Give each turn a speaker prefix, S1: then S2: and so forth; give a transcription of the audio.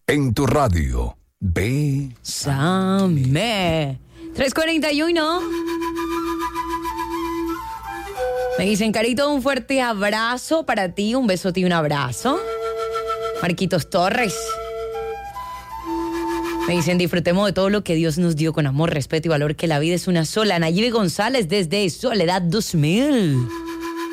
S1: en tu radio. Bésame.
S2: 3:41. Me dicen, Carito, un fuerte abrazo para ti, un besote y un abrazo. Marquitos Torres. Me dicen, disfrutemos de todo lo que Dios nos dio con amor, respeto y valor, que la vida es una sola. Nayibe González desde Soledad 2000.